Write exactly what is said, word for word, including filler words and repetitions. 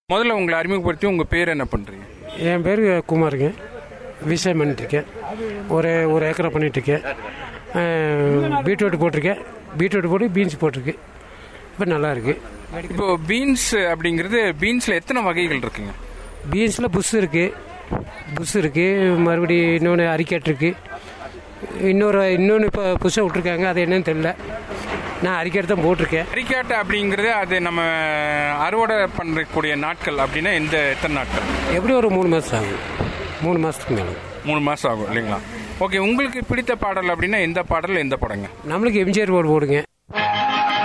முதல்ல உங்களை அறிமுகப்படுத்தி உங்கள் பேர் என்ன பண்ணுறீங்க? என் பேர் குமாருங்க. விவசாயம் பண்ணிட்டுருக்கேன். ஒரு ஒரு ஏக்கரை பண்ணிகிட்ருக்கேன். பீட்ரூட் போட்டிருக்கேன். பீட்ரூட் போட்டு பீன்ஸ் போட்டிருக்கு. இப்போ நல்லாயிருக்கு. இப்போ பீன்ஸ் அப்படிங்கிறது பீன்ஸில் எத்தனை வகைகள் இருக்குங்க? பீன்ஸில் புஷ் இருக்குது, புஷ் இருக்குது, மறுபடியும் இன்னொன்று அரிக்கேட் இருக்குது, இன்னொரு இன்னொன்று இப்போ புதுசாக விட்ருக்காங்க, அது என்னன்னு தெரியல. நான் அரிக்கேட் தான் போட்டிருக்கேன். அரிக்காட்டு அப்படிங்கிறது அது நம்ம அறுவடை பண்ணக்கூடிய நாட்கள் அப்படின்னா எந்த எத்தனை நாட்கள்? எப்படி ஒரு மூணு மாதம் ஆகும். மூணு மாதத்துக்கு மேலே மூணு மாதம் ஆகும் இல்லைங்களா? ஓகே, உங்களுக்கு பிடித்த பாடல் அப்படின்னா எந்த பாடல், எந்த படங்க? நம்மளுக்கு எம்ஜிஆர் போடு போடுங்க.